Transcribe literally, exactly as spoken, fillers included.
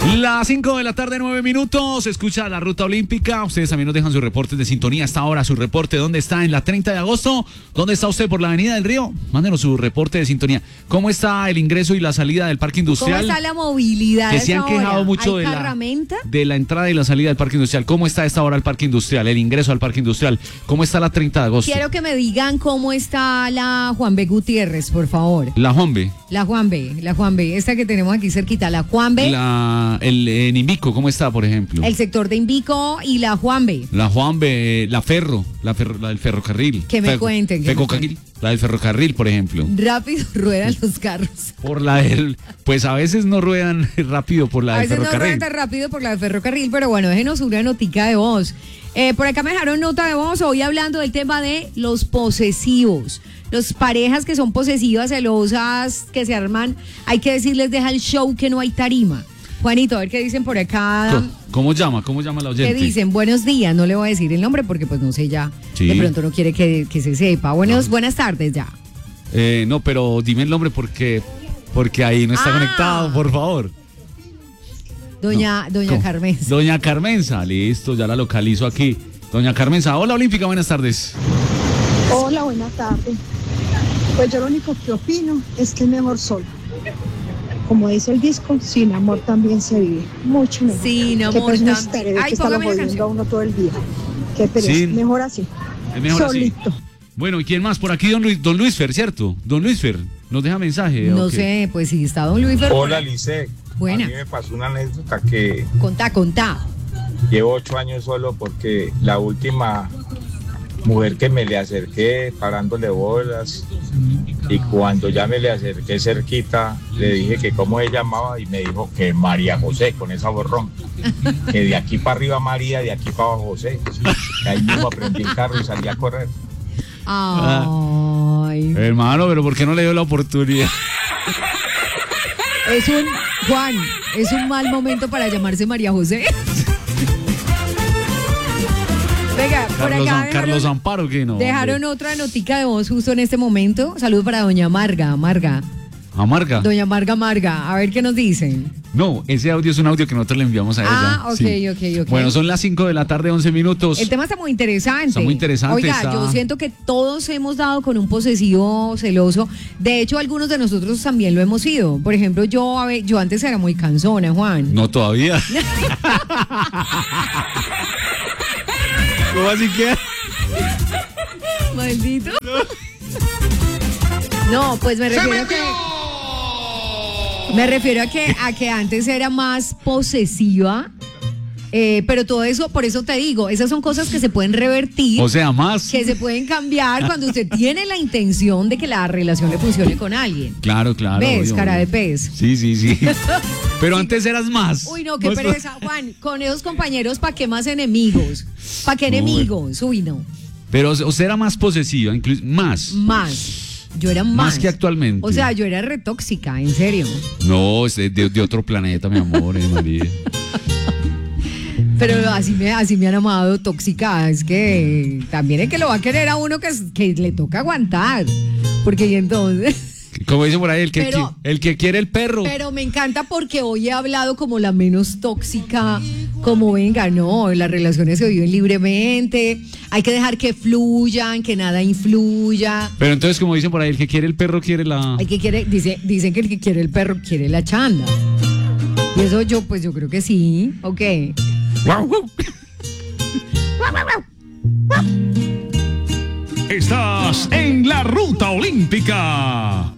Las cinco de la tarde, nueve minutos, escucha la Ruta Olímpica. Ustedes también nos dejan sus reportes de sintonía hasta ahora, su reporte, ¿dónde está en la treinta de agosto? ¿Dónde está usted por la Avenida del Río? Mándenos su reporte de sintonía. ¿Cómo está el ingreso y la salida del Parque Industrial? ¿Cómo está la movilidad? Que se han quejado hora? mucho de la, de la entrada y la salida del Parque Industrial. ¿Cómo está a esta hora el Parque Industrial, el ingreso al Parque Industrial? ¿Cómo está la treinta de agosto? Quiero que me digan cómo está la Juan B. Gutiérrez, por favor. La Juan B. La Juan B, la Juan B, esta que tenemos aquí cerquita, la Juan B. La, el, en Invico, ¿cómo está, por ejemplo? El sector de Invico y la Juan B. La Juan B, la Ferro, la, ferro, la del ferrocarril. Que me Fe, cuenten. Que me cuenten. La del ferrocarril, por ejemplo. Rápido ruedan los carros. Por la del, pues a veces no ruedan rápido por la del ferrocarril. A veces no ruedan tan rápido por la del ferrocarril, pero bueno, déjenos una notica de voz. Eh, por acá me dejaron nota de voz, hoy hablando del tema de los posesivos. Los parejas que son posesivas, celosas, que se arman, hay que decirles, deja el show que no hay tarima. Juanito, a ver qué dicen por acá. ¿Cómo, cómo llama? ¿Cómo llama la oyente? ¿Qué dicen? Buenos días, no le voy a decir el nombre porque pues no sé ya. Sí. De pronto no quiere que, que se sepa. Buenos, no. Buenas tardes ya. Eh, no, pero dime el nombre porque, porque ahí no está ah. conectado, por favor. Doña, no. doña Carmenza. Doña Carmenza, listo, ya la localizo aquí. Doña Carmenza, hola Olímpica, buenas tardes. Hola, buenas tardes. Pues yo lo único que opino es que es mejor solo. Como dice el disco, sin amor también se vive. Mucho mejor. Sin amor también. Ay, que está jodiendo a uno todo el día. Qué pereza. Sí. Mejor así. Es mejor solito. Así. Bueno, ¿y quién más? Por aquí don Luis, don Luis Fer, ¿cierto? Don Luis Fer, nos deja mensaje. No okay. sé, pues sí, está don Luis Fer. Hola, Lice. Buena. A mí me pasó una anécdota que... Contá, contá. Llevo ocho años solo porque la última mujer que me le acerqué parándole bolas y cuando ya me le acerqué cerquita le dije que cómo se llamaba y me dijo que María José con esa borrón, que de aquí para arriba María, de aquí para abajo José. Y ahí mismo aprendí el carro y salí a correr. Ay. Hermano, pero ¿por qué no le dio la oportunidad? Es un, Juan, es un mal momento para llamarse María José. Venga, por Carlos, acá dejaron, Carlos Amparo, ¿qué no? Dejaron hombre. Otra notica de voz justo en este momento. Saludos para doña Marga, Marga. ¿Amarga? Doña Marga, Marga. A ver qué nos dicen. No, ese audio es un audio que nosotros le enviamos a ella. Ah, ok, sí. ok, ok. Bueno, son las cinco de la tarde, once minutos. El tema está muy interesante. Está muy interesante. Oiga, está... yo siento que todos hemos dado con un posesivo celoso. De hecho, algunos de nosotros también lo hemos sido. Por ejemplo, yo, a ver, yo antes era muy cansona, Juan. No, todavía. ¿Cómo así que? Maldito. No, pues me refiero a que... Me refiero a que, a que antes era más posesiva, eh, pero todo eso, por eso te digo, esas son cosas que se pueden revertir. O sea, más. Que se pueden cambiar cuando usted tiene la intención de que la relación le funcione con alguien. Claro, claro. ¿Ves, obvio, cara obvio. de pez? Sí, sí, sí. Pero antes eras más. Uy, no, qué ¿Vos? pereza, Juan. Con esos compañeros, ¿para qué más enemigos? ¿Para qué enemigos? Uy, no. Pero usted era más posesiva, incluso más. Más. Yo era más. Más que actualmente. O sea, yo era retóxica, en serio. No, es de, de otro planeta, mi amor, eh, María. Pero así me, así me han amado tóxica. Es que también es que lo va a querer a uno que, que le toca aguantar. Porque y entonces... Como dice por ahí, el que, pero, el que quiere el perro. Pero me encanta porque hoy he hablado como la menos tóxica, como venga, no, las relaciones se viven libremente, hay que dejar que fluyan, que nada influya. Pero entonces, como dicen por ahí, el que quiere el perro quiere la... El que quiere, dice, dicen que el que quiere el perro quiere la chanda. Y eso yo, pues yo creo que sí, ok. Estás en la Ruta Olímpica.